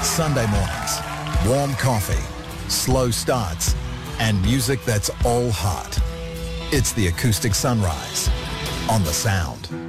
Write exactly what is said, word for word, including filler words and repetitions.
Sunday mornings, warm coffee, slow starts, and music that's all heart. It's the Acoustic Sunrise on The Sound.